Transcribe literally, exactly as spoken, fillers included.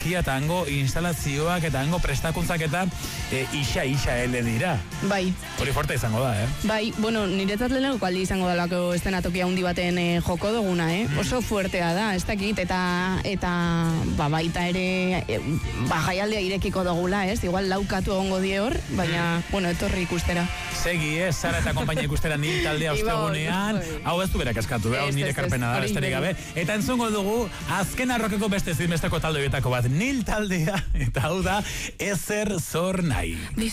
eszenografia eta hango instalazioak eta hango prestakuntzak eta e, isa, isa ele dira. Bai. Hori forte izango da, eh? Bai, bueno, niretzat lehenako aldi izango dalako eszenatokia handi baten eh, joko duguna, eh? Mm. Oso fuertea da, ez dakit, eta, eta ba, baita ere, e, ba, jaialdea irekiko dugula, ez? Igual laukatu egongo die hor, baina, bueno, etorri ikustera. Segi, eh? Sara eta konpainia ikustera nil taldea ostegunean, hau ez du berak eskatu, hau nire karpena da, besterik gabe. Eta entzungo dugu, azken arrokeko beste zinbesteko talde betako bat, nil taldea, eta hau da, ezer zor nahi.